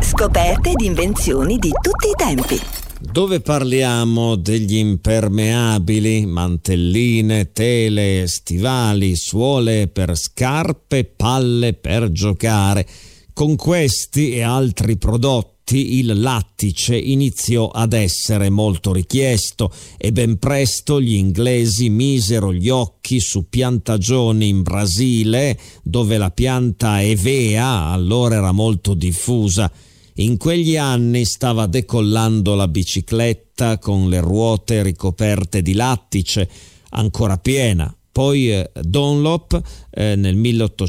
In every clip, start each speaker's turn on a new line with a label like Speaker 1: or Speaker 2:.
Speaker 1: Scoperte ed invenzioni di tutti i tempi.
Speaker 2: Dove parliamo degli impermeabili, mantelline, tele, stivali, suole per scarpe, palle per giocare. Con questi e altri prodotti il lattice iniziò ad essere molto richiesto e ben presto gli inglesi misero gli occhi su piantagioni in Brasile, dove la pianta Hevea allora era molto diffusa. In quegli anni stava decollando la bicicletta con le ruote ricoperte di lattice, ancora piena. Poi Dunlop nel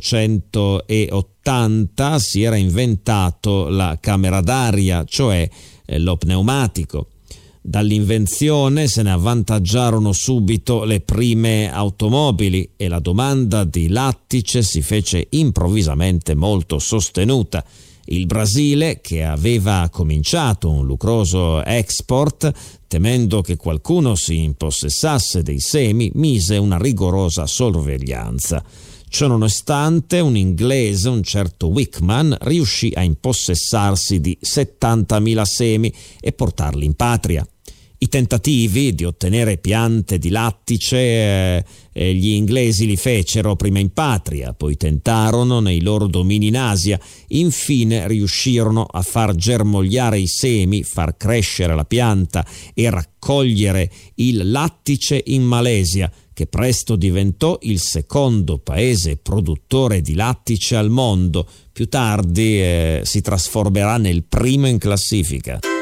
Speaker 2: 1880 si era inventato la camera d'aria, cioè lo pneumatico. Dall'invenzione se ne avvantaggiarono subito le prime automobili e la domanda di lattice si fece improvvisamente molto sostenuta. Il Brasile, che aveva cominciato un lucroso export, temendo che qualcuno si impossessasse dei semi, mise una rigorosa sorveglianza. Ciononostante, un inglese, un certo Wickman, riuscì a impossessarsi di 70.000 semi e portarli in patria. I tentativi di ottenere piante di lattice gli inglesi li fecero prima in patria, poi tentarono nei loro domini in Asia, infine riuscirono a far germogliare i semi, far crescere la pianta e raccogliere il lattice in Malesia, che presto diventò il secondo paese produttore di lattice al mondo. Più tardi si trasformerà nel primo in classifica.